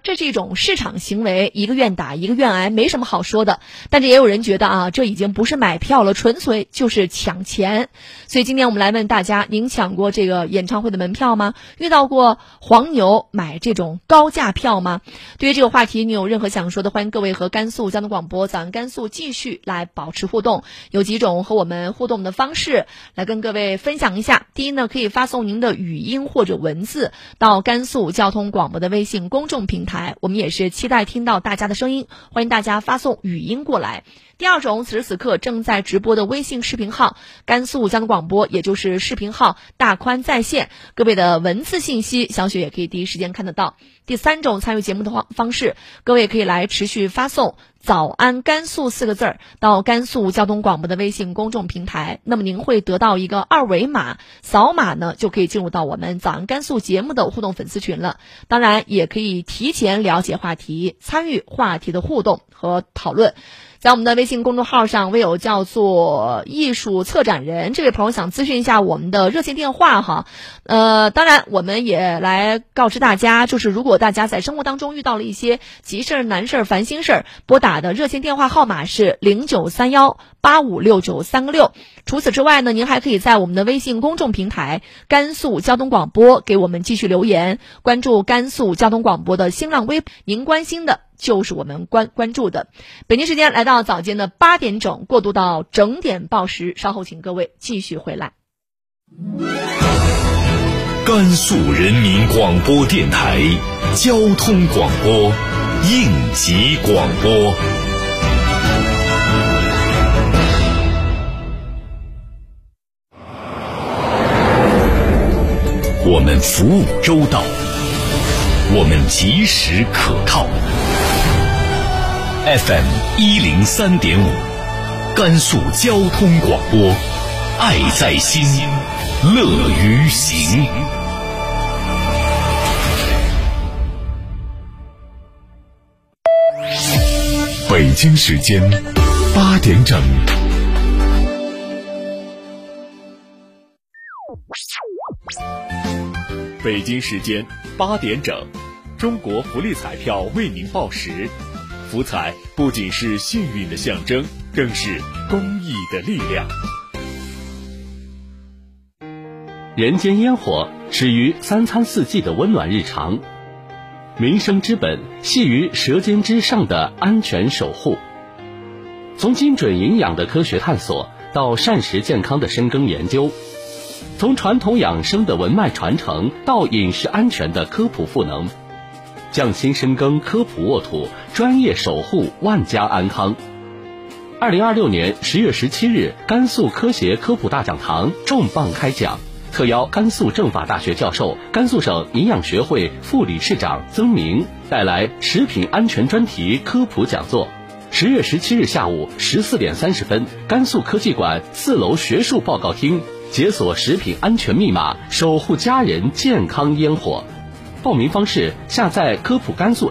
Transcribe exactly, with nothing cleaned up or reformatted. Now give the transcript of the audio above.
这是一种市场行为，一个愿打一个愿挨，没什么好说的。但是也有人觉得啊，这已经不是买票了，纯粹就是抢钱。所以今天我们来问大家，您抢过这个演唱会的门票吗？遇到过黄牛买这种高价票吗？对于这个话题，你有任何想说的，欢迎各位和甘肃交通广播早安甘肃继续来保持互动。有几种和我们互动的方式来跟各位分享一下。第一呢，可以发送您的语音或者文字到甘肃交通广播的微信公众平台，我们也是期待听到大家的声音，欢迎大家发送语音过来。第二种，此时此刻正在直播的微信视频号甘肃交通广播，也就是视频号大宽在线，各位的文字信息小雪也可以第一时间看得到。第三种参与节目的方式，各位可以来持续发送早安甘肃四个字儿到甘肃交通广播的微信公众平台，那么您会得到一个二维码，扫码呢就可以进入到我们早安甘肃节目的互动粉丝群了。当然也可以提前了解话题，参与话题的互动和讨论。在我们的微信公众号上，微友叫做艺术策展人，这位朋友想咨询一下我们的热线电话哈。呃，当然我们也来告知大家，就是如果大家在生活当中遇到了一些急事儿、难事儿、烦心事儿，拨打的热线电话号码是零九三幺八五六九三个六。除此之外呢，您还可以在我们的微信公众平台甘肃交通广播给我们继续留言，关注甘肃交通广播的新浪微博，您关心的就是我们关关注的。北京时间来到早间的八点整，过渡到整点报时，稍后请各位继续回来。 甘肃人民广播电台交通广播应急广播。我们服务周到，我们及时可靠。F M 一零三点五，甘肃交通广播，爱在心，乐于行。北京时间八点整。北京时间八点整，中国福利彩票为您报时。福彩不仅是幸运的象征，更是公益的力量。 人间烟火始于三餐四季的温暖日常，民生之本系于舌尖之上的安全守护。从精准营养的科学探索到膳食健康的深耕研究，从传统养生的文脉传承到饮食安全的科普赋能，匠心深耕科普沃土，专业守护万家安康。二零二六年十月十七日，甘肃科协科普大讲堂重磅开讲，特邀甘肃政法大学教授、甘肃省营养学会副理事长曾明带来食品安全专题科普讲座。十月十七日下午十四点三十分，甘肃科技馆四楼学术报告厅，解锁食品安全密码，守护家人健康烟火。报名方式：下载科普甘肃